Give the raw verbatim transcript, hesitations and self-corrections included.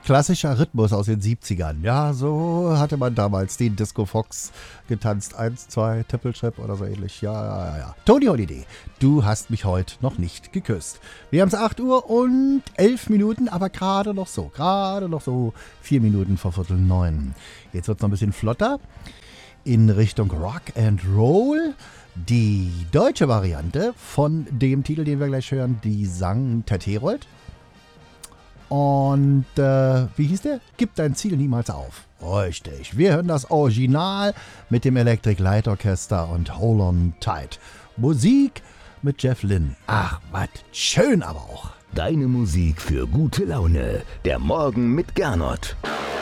klassischer Rhythmus aus den siebzigern. Ja, so hatte man damals den Disco Fox getanzt. Eins, zwei, Triple-Trap oder so ähnlich. Ja, ja, ja, ja. Tony Holiday, du hast mich heute noch nicht geküsst. Wir haben es acht Uhr und elf Minuten, aber gerade noch so. Gerade noch so vier Minuten vor Viertel neun. Jetzt wird es noch ein bisschen flotter in Richtung Rock and Roll. Die deutsche Variante von dem Titel, den wir gleich hören, die sang Ted Herold. Und äh, wie hieß der? Gib dein Ziel niemals auf. Richtig. Wir hören das Original mit dem Electric Light Orchester und Hold on Tight. Musik mit Jeff Lynne. Ach, was schön aber auch. Deine Musik für gute Laune. Der Morgen mit Gernot.